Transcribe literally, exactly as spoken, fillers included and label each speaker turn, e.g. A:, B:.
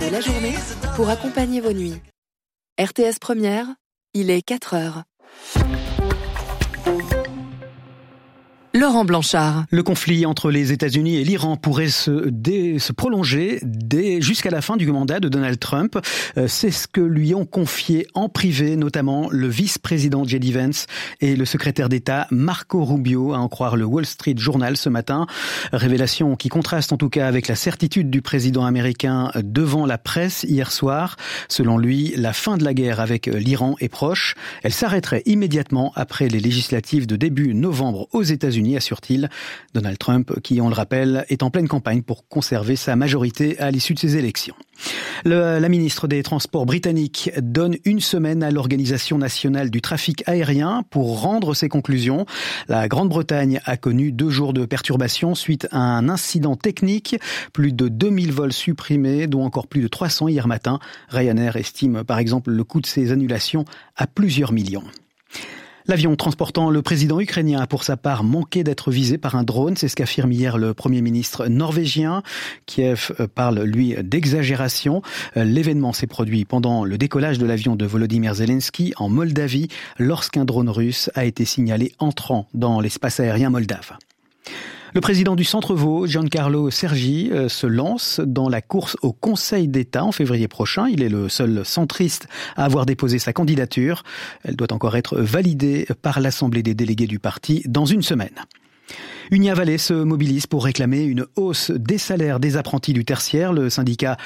A: de la journée pour accompagner vos nuits. R T S Première, il est quatre heures. Laurent Blanchard.
B: Le conflit entre les États-Unis et l'Iran pourrait se, dé, se prolonger dès, jusqu'à la fin du mandat de Donald Trump. C'est ce que lui ont confié en privé, notamment le vice-président J D Vance et le secrétaire d'État Marco Rubio, à en croire le Wall Street Journal ce matin. Révélation qui contraste en tout cas avec la certitude du président américain devant la presse hier soir. Selon lui, la fin de la guerre avec l'Iran est proche. Elle s'arrêterait immédiatement après les législatives de début novembre aux États-Unis, assure-t-il. Donald Trump, qui, on le rappelle, est en pleine campagne pour conserver sa majorité à l'issue de ces élections. Le, la ministre des Transports britannique donne une semaine à l'Organisation nationale du trafic aérien pour rendre ses conclusions. La Grande-Bretagne a connu deux jours de perturbations suite à un incident technique. Plus de deux mille vols supprimés, dont encore plus de trois cents hier matin. Ryanair estime par exemple le coût de ces annulations à plusieurs millions. L'avion transportant le président ukrainien a pour sa part manqué d'être visé par un drone. C'est ce qu'affirme hier le Premier ministre norvégien. Kiev parle, lui, d'exagération. L'événement s'est produit pendant le décollage de l'avion de Volodymyr Zelensky en Moldavie, lorsqu'un drone russe a été signalé entrant dans l'espace aérien moldave. Le président du Centre-Vaud, Giancarlo Sergi, se lance dans la course au Conseil d'État en février prochain. Il est le seul centriste à avoir déposé sa candidature. Elle doit encore être validée par l'Assemblée des délégués du parti dans une semaine. Unia Valley se mobilise pour réclamer une hausse des salaires des apprentis du tertiaire. Le syndicat